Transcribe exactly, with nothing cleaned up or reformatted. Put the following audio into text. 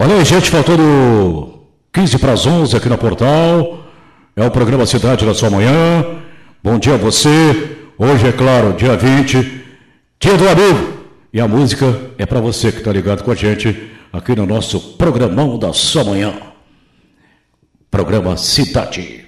Olha aí, gente, faltando quinze para as onze aqui na Portal. É o programa Cidade da Sua Manhã. Bom dia a você. Hoje, é claro, dia vinte, dia do amigo. E a música é para você que está ligado com a gente aqui no nosso programão da Sua Manhã. Programa Cidade.